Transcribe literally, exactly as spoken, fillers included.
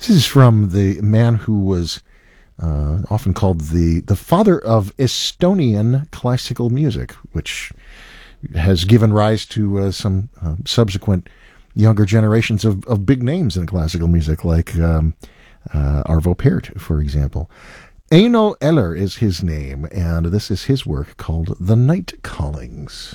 This is from the man who was uh, often called the, the father of Estonian classical music, which has given rise to uh, some uh, subsequent younger generations of, of big names in classical music, like um, uh, Arvo Pärt, for example. Eino Eller is his name, and this is his work called The Night Callings.